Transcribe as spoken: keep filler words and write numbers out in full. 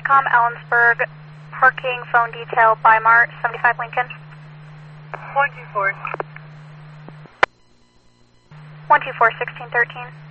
com, Ellensburg, parking phone detail by Mart, seventy-five Lincoln. one two four. one two four, sixteen thirteen.